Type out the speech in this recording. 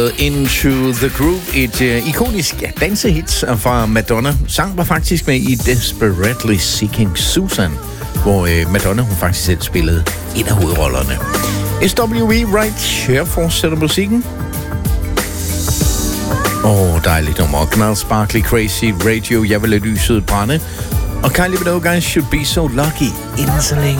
Into the Groove, et ikonisk dansehit fra Madonna. Sang var faktisk med i Desperately Seeking Susan, hvor Madonna hun faktisk selv spillede en af hovedrollerne. SWV Right her fortsætter musikken. Dejligt nummer. Knald Sparkly Crazy Radio, jeg vil lade lyset brænde. Og Kylie Minogue, Guys Should Be So Lucky, inden så længe.